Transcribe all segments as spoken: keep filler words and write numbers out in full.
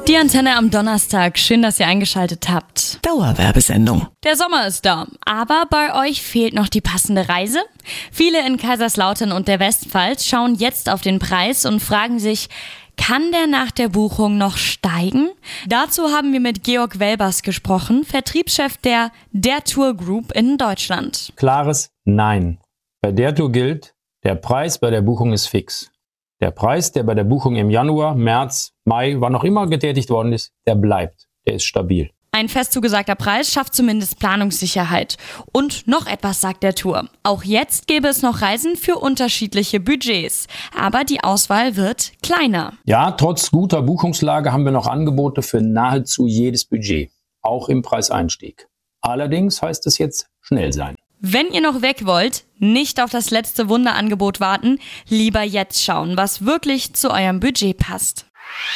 Die Antenne am Donnerstag. Schön, dass ihr eingeschaltet habt. Dauerwerbesendung. Der Sommer ist da, aber bei euch fehlt noch die passende Reise? Viele in Kaiserslautern und der Westpfalz schauen jetzt auf den Preis und fragen sich, kann der nach der Buchung noch steigen? Dazu haben wir mit Georg Welbers gesprochen, Vertriebschef der Der Tour Group in Deutschland. Klares Nein. Bei der Tour gilt, der Preis bei der Buchung ist fix. Der Preis, der bei der Buchung im Januar, März, Mai, wann auch immer getätigt worden ist, der bleibt. Der ist stabil. Ein fest zugesagter Preis schafft zumindest Planungssicherheit. Und noch etwas sagt der Tour. Auch jetzt gäbe es noch Reisen für unterschiedliche Budgets. Aber die Auswahl wird kleiner. Ja, trotz guter Buchungslage haben wir noch Angebote für nahezu jedes Budget. Auch im Preiseinstieg. Allerdings heißt es jetzt schnell sein. Wenn ihr noch weg wollt, nicht auf das letzte Wunderangebot warten, lieber jetzt schauen, was wirklich zu eurem Budget passt.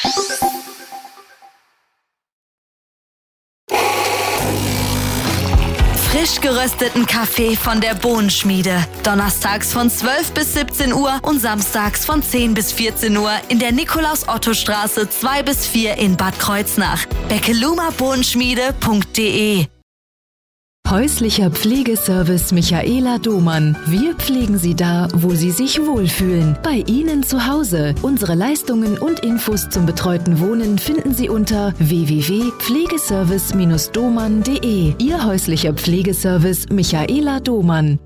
Frisch gerösteten Kaffee von der Bohnenschmiede. Donnerstags von zwölf bis siebzehn Uhr und samstags von zehn bis vierzehn Uhr in der Nikolaus-Otto-Straße zwei bis vier in Bad Kreuznach. beckeluma bohnenschmiede punkt de. Häuslicher Pflegeservice Michaela Domann. Wir pflegen Sie da, wo Sie sich wohlfühlen. Bei Ihnen zu Hause. Unsere Leistungen und Infos zum betreuten Wohnen finden Sie unter w w w punkt pflegeservice Bindestrich domann punkt de. Ihr häuslicher Pflegeservice Michaela Domann.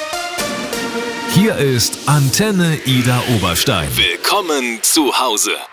Hier ist Antenne Ida Oberstein. Willkommen zu Hause.